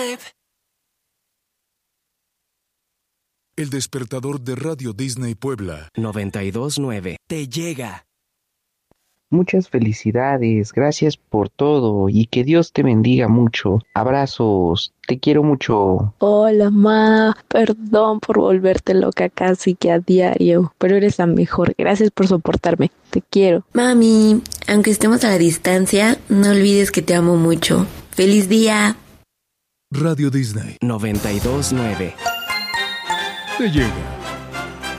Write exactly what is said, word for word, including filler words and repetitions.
El despertador de Radio Disney Puebla noventa y dos punto nueve te llega. Muchas felicidades, gracias por todo y que Dios te bendiga mucho. Abrazos, te quiero mucho. Hola, ma, perdón por volverte loca casi que a diario, pero eres la mejor. Gracias por soportarme, te quiero. Mami, aunque estemos a la distancia, no olvides que te amo mucho. ¡Feliz día! Radio Disney noventa y dos punto nueve te llega.